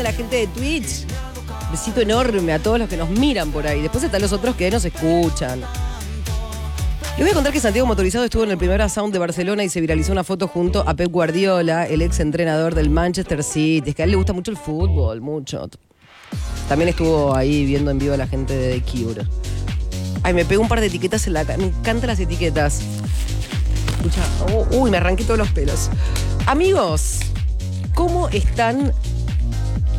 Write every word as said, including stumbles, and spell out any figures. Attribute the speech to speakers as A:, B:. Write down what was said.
A: la gente de Twitch. Besito enorme a todos los que nos miran por ahí. Después están los otros que nos escuchan. Les voy a contar que Santiago Motorizado estuvo en el primer Sound de Barcelona y se viralizó una foto junto a Pep Guardiola, el ex entrenador del Manchester City. Es que a él le gusta mucho el fútbol, mucho. También estuvo ahí viendo en vivo a la gente de The Cure. Ay, me pego un par de etiquetas en la cara. Me encantan las etiquetas. Escucha. Oh, uy, me arranqué todos los pelos. Amigos, ¿cómo están